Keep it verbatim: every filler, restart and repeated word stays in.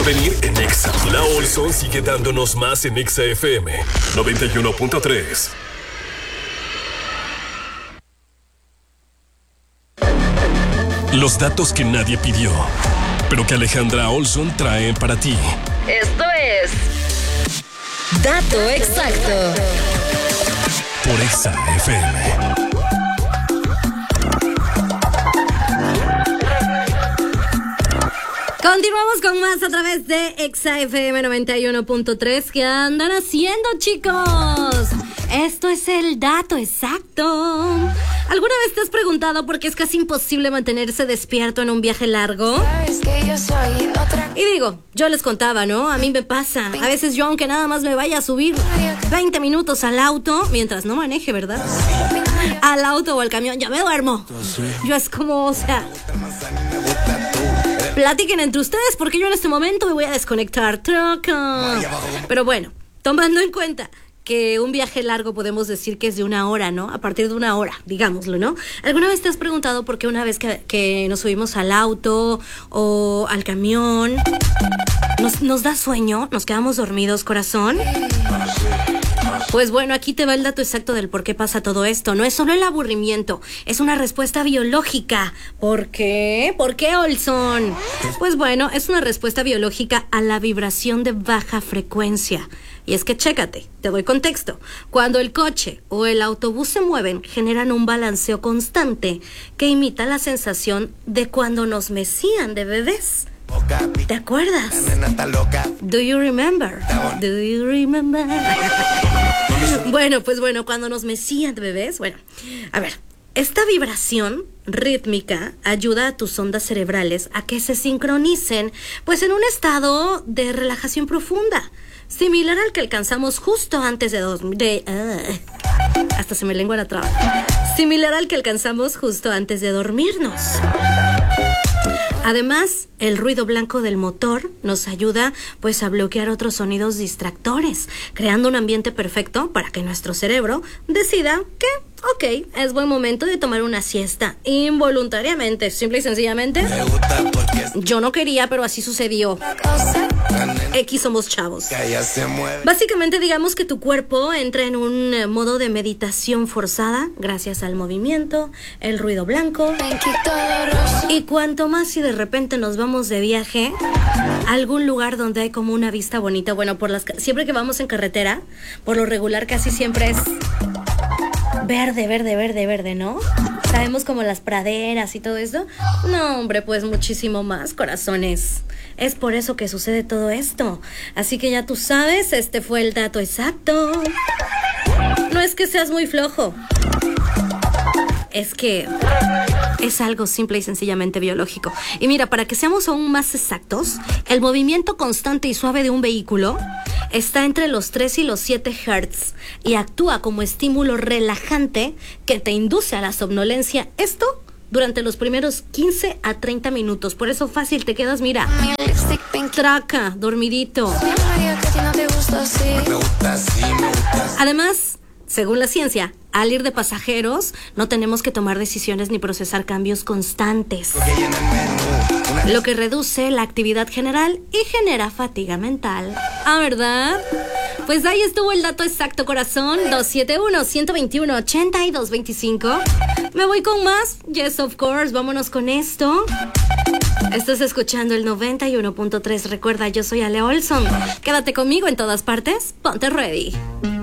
venir en Exa. La Olson sigue dándonos más en Exa F M noventa y uno punto tres. Los datos que nadie pidió, pero que Alejandra Olson trae para ti. Esto es Dato Exacto por Exa F M. Continuamos con más a través de Exa F M noventa y uno punto tres. ¿Qué andan haciendo, chicos? Esto es el dato exacto. ¿Alguna vez te has preguntado por qué es casi imposible mantenerse despierto en un viaje largo? Y digo, yo les contaba, ¿no? A mí me pasa. A veces yo, aunque nada más me vaya a subir veinte minutos al auto, mientras no maneje, ¿verdad? Al auto o al camión, ya me duermo. Yo es como, o sea... Platiquen entre ustedes porque yo en este momento me voy a desconectar. Troca. Pero bueno, tomando en cuenta que un viaje largo podemos decir que es de una hora, ¿no? A partir de una hora, digámoslo, ¿no? ¿Alguna vez te has preguntado por qué una vez que, que nos subimos al auto o al camión nos, nos da sueño? ¿Nos quedamos dormidos, corazón? Pues bueno, aquí te va el dato exacto del por qué pasa todo esto. No es solo el aburrimiento, es una respuesta biológica. ¿Por qué? ¿Por qué, Olson? Pues bueno, es una respuesta biológica a la vibración de baja frecuencia. Y es que chécate, te doy contexto. Cuando el coche o el autobús se mueven, generan un balanceo constante que imita la sensación de cuando nos mecían de bebés. ¿Te acuerdas? Do you remember? Do you remember? Bueno, pues bueno, cuando nos mecían de bebés, bueno, a ver, esta vibración rítmica ayuda a tus ondas cerebrales a que se sincronicen, pues en un estado de relajación profunda, similar al que alcanzamos justo antes de dormir. De, uh, hasta se me lengua la traba. Similar al que alcanzamos justo antes de dormirnos. Además, el ruido blanco del motor nos ayuda pues a bloquear otros sonidos distractores, creando un ambiente perfecto para que nuestro cerebro decida que, ok, es buen momento de tomar una siesta involuntariamente, simple y sencillamente. Yo no quería, pero así sucedió. X somos chavos. Básicamente digamos que tu cuerpo entra en un modo de meditación forzada gracias al movimiento, el ruido blanco. Y cuanto más si de repente nos vamos de viaje a algún lugar donde hay como una vista bonita, bueno, por las siempre que vamos en carretera, por lo regular casi siempre es verde, verde, verde, verde, ¿no? Sabemos como las praderas y todo eso. No, hombre, pues muchísimo más, corazones. Es por eso que sucede todo esto. Así que ya tú sabes, este fue el dato exacto. No es que seas muy flojo. Es que es algo simple y sencillamente biológico. Y mira, para que seamos aún más exactos, el movimiento constante y suave de un vehículo está entre los tres y los siete hertz y actúa como estímulo relajante que te induce a la somnolencia. Esto durante los primeros quince a treinta minutos. Por eso fácil te quedas, mira, traca, dormidito. Además, según la ciencia, al ir de pasajeros, no tenemos que tomar decisiones ni procesar cambios constantes, lo que reduce la actividad general y genera fatiga mental. ¿Ah, verdad? Pues ahí estuvo el dato exacto, corazón. dos siete uno, uno dos uno, ocho dos dos cinco. Me voy con más. Yes, of course. Vámonos con esto. Estás escuchando el noventa y uno punto tres. Recuerda, yo soy Ale Olson. Quédate conmigo en todas partes. Ponte ready.